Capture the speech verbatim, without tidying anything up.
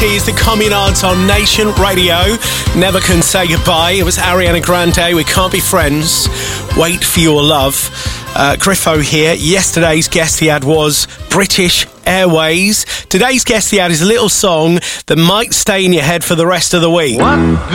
Is the Communards on Nation Radio. Never Can Say Goodbye. It was Ariana Grande. We Can't Be Friends. Wait for Your Love. Uh, Griffo here. Yesterday's guest he had was British Airways. Today's guest he had is a little song that might stay in your head for the rest of the week. What?